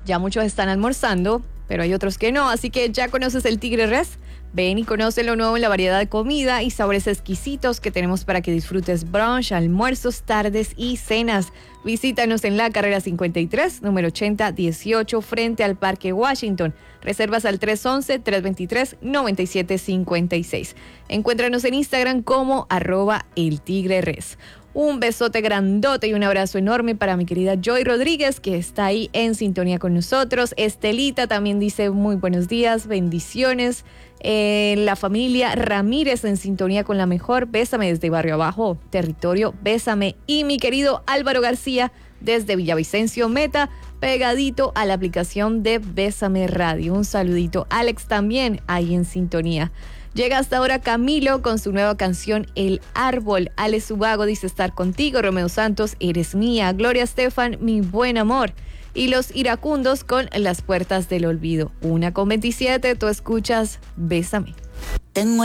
Ya muchos están almorzando, pero hay otros que no, así que ya conoces el Tigre Res. Ven y conoce lo nuevo en la variedad de comida y sabores exquisitos que tenemos para que disfrutes brunch, almuerzos, tardes y cenas. Visítanos en la carrera 53, número 8018, frente al Parque Washington. Reservas al 311-323-9756. Encuéntranos en Instagram como @eltigreres. Un besote grandote y un abrazo enorme para mi querida Joy Rodríguez, que está ahí en sintonía con nosotros. Estelita también dice muy buenos días, bendiciones. La familia Ramírez en sintonía con la mejor. Bésame desde Barrio Abajo, territorio Bésame. Y mi querido Álvaro García desde Villavicencio Meta, pegadito a la aplicación de Bésame Radio. Un saludito. Alex también ahí en sintonía. Llega hasta ahora Camilo con su nueva canción El Árbol. Alex Ubago dice estar contigo. Romeo Santos, eres mía. Gloria Estefan, mi buen amor. Y los iracundos con Las Puertas del Olvido. 1:27, tú escuchas Bésame. Tengo